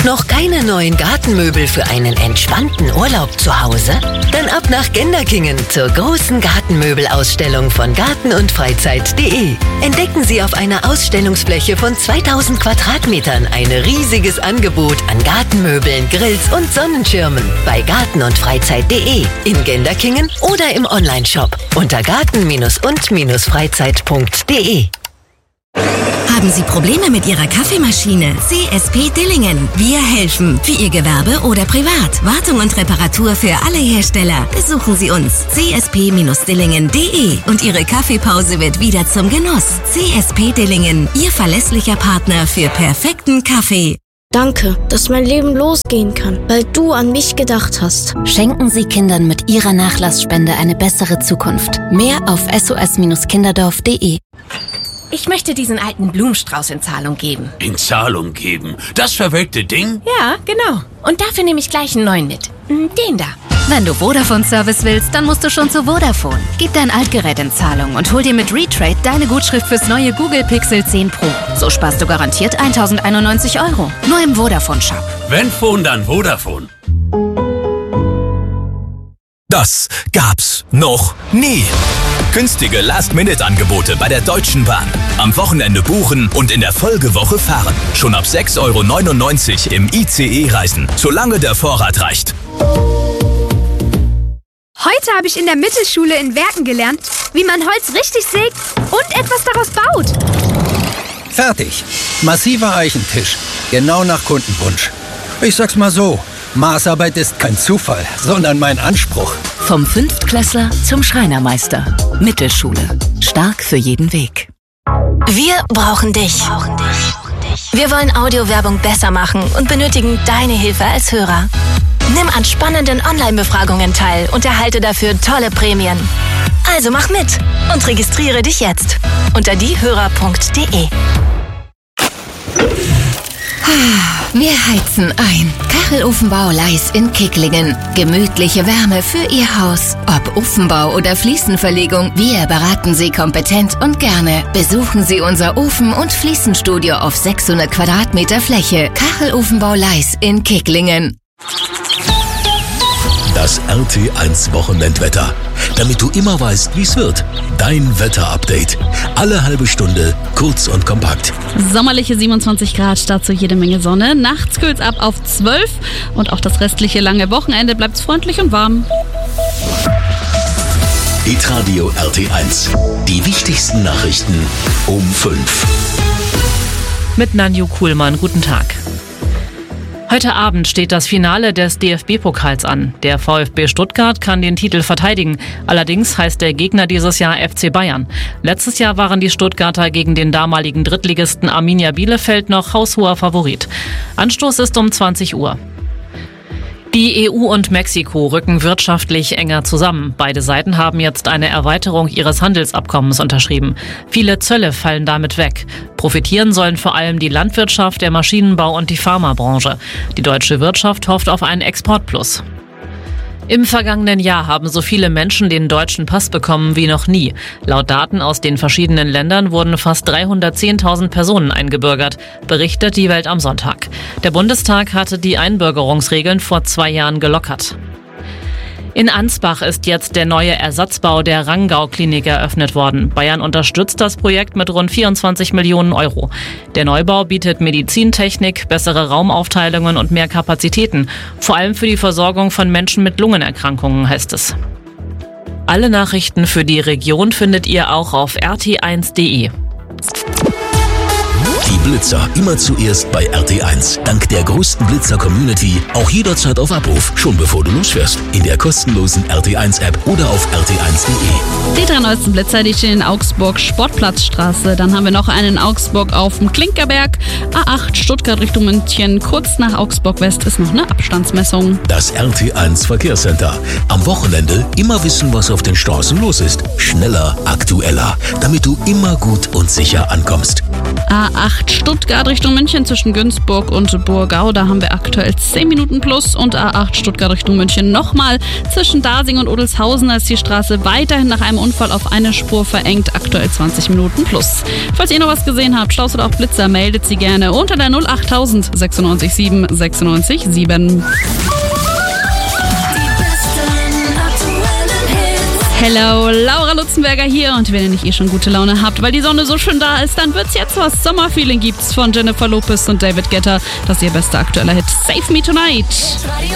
Noch keine neuen Gartenmöbel für einen entspannten Urlaub zu Hause? Dann ab nach Genderkingen zur großen Gartenmöbelausstellung von garten- und freizeit.de. Entdecken Sie auf einer Ausstellungsfläche von 2000 Quadratmetern ein riesiges Angebot an Gartenmöbeln, Grills und Sonnenschirmen bei garten- und freizeit.de in Genderkingen oder im Onlineshop unter garten-und-freizeit.de. Haben Sie Probleme mit Ihrer Kaffeemaschine? CSP Dillingen. Wir helfen. Für Ihr Gewerbe oder privat. Wartung und Reparatur für alle Hersteller. Besuchen Sie uns. csp-dillingen.de und Ihre Kaffeepause wird wieder zum Genuss. CSP Dillingen. Ihr verlässlicher Partner für perfekten Kaffee. Danke, dass mein Leben losgehen kann, weil du an mich gedacht hast. Schenken Sie Kindern mit Ihrer Nachlassspende eine bessere Zukunft. Mehr auf sos-kinderdorf.de. Ich möchte diesen alten Blumenstrauß in Zahlung geben. In Zahlung geben? Das verwelkte Ding? Ja, genau. Und dafür nehme ich gleich einen neuen mit. Den da. Wenn du Vodafone-Service willst, dann musst du schon zu Vodafone. Gib dein Altgerät in Zahlung und hol dir mit Retrade deine Gutschrift fürs neue Google Pixel 10 Pro. So sparst du garantiert 1.091 €. Nur im Vodafone-Shop. Wenn Phone, dann Vodafone. Das gab's noch nie. Günstige Last-Minute-Angebote bei der Deutschen Bahn. Am Wochenende buchen und in der Folgewoche fahren. Schon ab 6,99 € im ICE-Reisen, solange der Vorrat reicht. Heute habe ich in der Mittelschule in Werken gelernt, wie man Holz richtig sägt und etwas daraus baut. Fertig. Massiver Eichentisch. Genau nach Kundenwunsch. Ich sag's mal so. Maßarbeit ist kein Zufall, sondern mein Anspruch. Vom Fünftklässler zum Schreinermeister. Mittelschule. Stark für jeden Weg. Wir brauchen dich. Wir wollen Audiowerbung besser machen und benötigen deine Hilfe als Hörer. Nimm an spannenden Online-Befragungen teil und erhalte dafür tolle Prämien. Also mach mit und registriere dich jetzt unter diehörer.de. Wir heizen ein. Kachelofenbau Leis in Kicklingen. Gemütliche Wärme für Ihr Haus. Ob Ofenbau oder Fliesenverlegung, wir beraten Sie kompetent und gerne. Besuchen Sie unser Ofen- und Fliesenstudio auf 600 Quadratmeter Fläche. Kachelofenbau Leis in Kicklingen. Das RT1 Wochenendwetter. Damit du immer weißt, wie es wird. Dein Wetterupdate. Alle halbe Stunde, kurz und kompakt. Sommerliche 27 Grad, dazu jede Menge Sonne. Nachts kühlt's ab auf 12 und auch das restliche lange Wochenende bleibt's freundlich und warm. Hitradio RT1. Die wichtigsten Nachrichten um 5. Mit Nanju Kuhlmann, guten Tag. Heute Abend steht das Finale des DFB-Pokals an. Der VfB Stuttgart kann den Titel verteidigen. Allerdings heißt der Gegner dieses Jahr FC Bayern. Letztes Jahr waren die Stuttgarter gegen den damaligen Drittligisten Arminia Bielefeld noch haushoher Favorit. Anstoß ist um 20 Uhr. Die EU und Mexiko rücken wirtschaftlich enger zusammen. Beide Seiten haben jetzt eine Erweiterung ihres Handelsabkommens unterschrieben. Viele Zölle fallen damit weg. Profitieren sollen vor allem die Landwirtschaft, der Maschinenbau und die Pharmabranche. Die deutsche Wirtschaft hofft auf einen Exportplus. Im vergangenen Jahr haben so viele Menschen den deutschen Pass bekommen wie noch nie. Laut Daten aus den verschiedenen Ländern wurden fast 310.000 Personen eingebürgert, berichtet die Welt am Sonntag. Der Bundestag hatte die Einbürgerungsregeln vor 2 Jahren gelockert. In Ansbach ist jetzt der neue Ersatzbau der Rangau-Klinik eröffnet worden. Bayern unterstützt das Projekt mit rund 24 Millionen €. Der Neubau bietet Medizintechnik, bessere Raumaufteilungen und mehr Kapazitäten. Vor allem für die Versorgung von Menschen mit Lungenerkrankungen, heißt es. Alle Nachrichten für die Region findet ihr auch auf rt1.de. Die Blitzer immer zuerst bei RT1. Dank der größten Blitzer-Community auch jederzeit auf Abruf, schon bevor du losfährst. In der kostenlosen RT1-App oder auf rt1.de. Die 3 neuesten Blitzer, die stehen in Augsburg Sportplatzstraße. Dann haben wir noch einen in Augsburg auf dem Klinkerberg. A8 Stuttgart Richtung München. Kurz nach Augsburg West ist noch eine Abstandsmessung. Das RT1 Verkehrscenter. Am Wochenende immer wissen, was auf den Straßen los ist. Schneller, aktueller, damit du immer gut und sicher ankommst. A8 A8 Stuttgart Richtung München zwischen Günzburg und Burgau. Da haben wir aktuell 10 Minuten plus. Und A8 Stuttgart Richtung München nochmal zwischen Dasing und Odelshausen, als die Straße weiterhin nach einem Unfall auf eine Spur verengt. Aktuell 20 Minuten plus. Falls ihr noch was gesehen habt, Staus oder auch Blitzer, meldet sie gerne unter der 08000 96 7 96 7. Hello, Laura Lutzenberger hier, und wenn ihr nicht schon gute Laune habt, weil die Sonne so schön da ist, dann wird's jetzt was. Sommerfeeling gibt's von Jennifer Lopez und David Guetta. Das ist ihr bester aktueller Hit. Save Me Tonight.